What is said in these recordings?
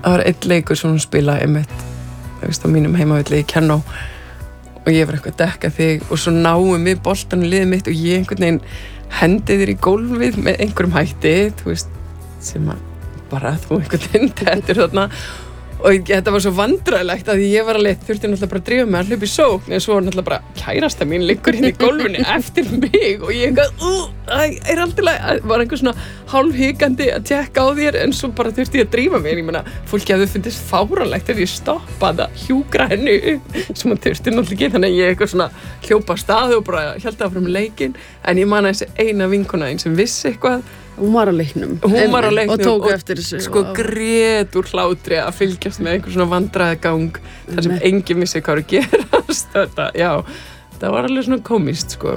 það var einn leikur sem hún spilaði einmitt, þú veist, á mínum heimavelli í Kennó og ég var eitthvað að dekka þig og svo náum við boltanum liðið mitt og ég einhvern veginn hendi þér í gólfið með einhverjum hætti, þú veist, sem að bara þú einhvern veginn tettur þarna og þetta var svo vandræðilegt að ég var alveg, þurfti náttúrulega bara að drífa mig að hlaupa í sókn en svo var náttúrulega bara kærasta mín liggur hérna í gólfinu eftir mig og ég er alltaf var einhver svona hálfhikandi að tjekka á þér en svo bara þurfti ég að drífa mig, ég meina fólki hafði fundist fáránlegt ef ég stoppaði að hjúkra henni sem að þurfti náttúrulega ekki, þannig að ég eitthvað svona hljópa af stað og bara héldi áfram leikinn en ég man að þessi eina vinkona einn sem vissi eitthvað. Hún var á leiknum og tók eftir þessu sko grét úr hlátri að fylgjast með einhver svona vandræðagang þar sem enginn vissi hvað að gerast þetta, já, það var alveg svona komist sko.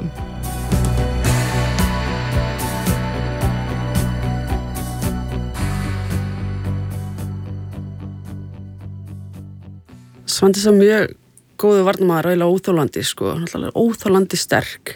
Svandís var mjög góður varnarmaður og eiginlega óþolandi sko, náttúrulega óþolandi sterk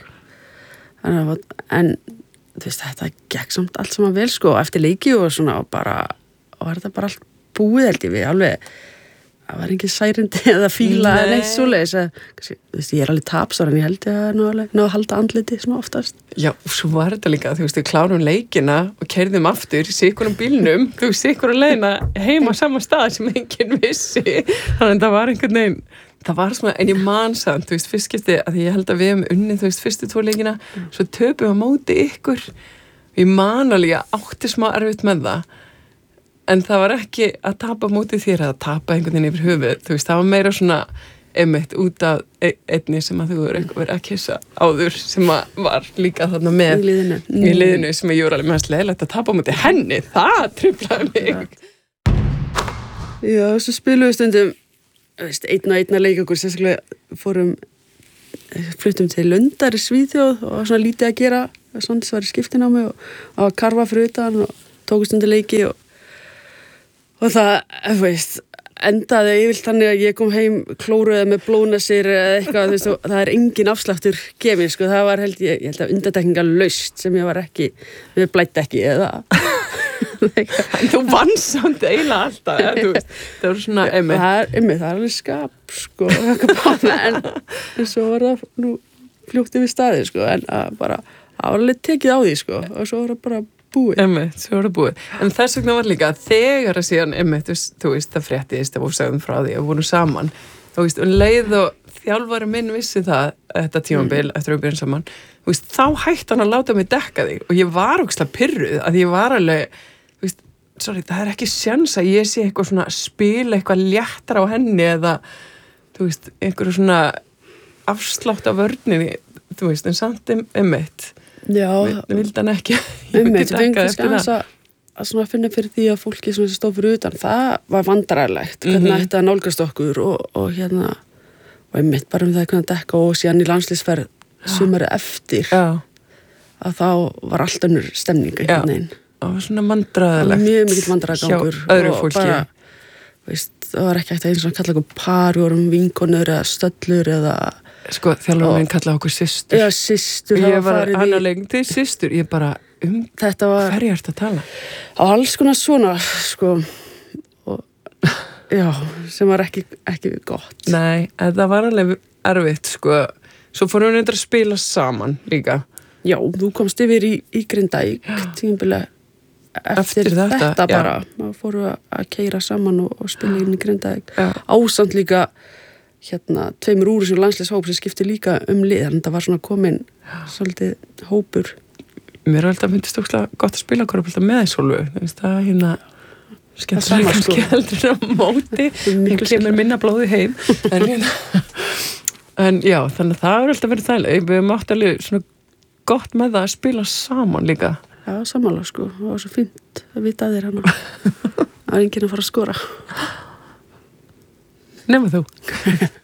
en þú veist, þetta gekk samt allt saman vel sko, eftir leiki og svona og var þetta bara allt búið held ég við alveg, það var engin særindi eða fíla eða neitt svoleiðis þú veist, ég er alveg tapsar en ég held ég að ná að halda andliti svona oftast. Já, svo var þetta líka, þú veist, við klárum leikina og keyrðum aftur í sikkurum bílnum þú veist, sikkurum leiðina heima á sama stað sem enginn vissi, þannig að það var einhvern veginn það var svona, en ég man samt, þú veist, fyrst skipti að ég held að við hefum unnið, þú veist, fyrstu 2 leikina, svo töpum við á móti ykkur. Ég man alveg að átti smá erfitt með það, en það var ekki að tapa móti þér að tapa einhvern veginn yfir höfuð, þú veist, það var meira svona einmitt út af einni sem að þú verið að kissa áður, sem að var líka þarna með í liðinu sem ég voru alveg mest leiðilegt að tapa móti henni, það truflaði mig. Já, svo spilum við stundum einn að leika okkur, sérstaklega fluttum til Lundar í Svíþjóð og svona lítið að gera, Svandís var í skiptin á mig og að karfa fyrir utan og tókust undir leiki og það, veist, endaði yfirlt þannig að ég kom heim klóruð með blónasir eða eitthvað, þú veist, og það er engin afsláttur gefin, sko, það var ég held að undantekninga laust sem ég var ekki, við blætt ekki eða en þú vannst samt eiginlega alltaf þú veist, það var svona það er alveg skap sko, en svo var það nú fljótt yfir staði sko, en bara álega tekið á því sko, og svo var það bara búið svo var það búið, en þess vegna var líka þegar að síðan, þú veist, það fréttist að voru sagðum frá því að voru saman þú veist, og leið og þjálfari minn vissi það, þetta tímabil eftir að við byrjum saman, þú veist, þá hætti hann að láta mig dekka þig og ég var ógeðslega pirruð að ég var alveg sorry, það er ekki sjans að ég sé eitthvað svona spila eitthvað léttar á henni eða, þú veist, einhverju svona afslátt af vörninni, þú veist, en samt einmitt. Já. Vildi hann ekki. Einmitt, við fengum kannski aðeins að svona finna fyrir því að fólki sem stóð fyrir utan, það var vandræðilegt, hvernig ætti að nálgast okkur og hérna, og einmitt bara það hvernig að dekka og síðan í landslýsferð sumari eftir, að þá var allt önnur stemning einhvern veginn. Það var svona vandræðilegt mjög mikill vandræðagangur hjá öðru fólki bara, veist, það var ekki hægt að eins og kalla okkur par, við vorum vinkonur eða stöllur eða sko þjálfarinn minn kallaði okkur systur já, systur, ég var annarlegin til systur, ég bara þetta var hverju ertu að tala á alls konar svona sko og, já, sem var ekki gott nei, það var alveg erfitt sko, svo fórum við að spila saman líka já, þú komst yfir í Grindavík tímabilið eftir þetta bara fóru að keyra saman og spila inn í Grindavík ásamt líka hérna 2 úr sem landsliðshóp sem skipti líka lið, þannig það var svona komin svolítið hópur mér er alltaf myndist ókslega gott að spila korfbólta með Sólveig, þú veist það hérna skemmtilega kannski heldur á móti það kemur minna blóði heim en já, þannig að það er alltaf verið þægilega, við mátt alveg svona gott með það að spila saman líka já, samanlega sko, það var svo fínt að vita að þér hana það er enginn að fara að skora nema þú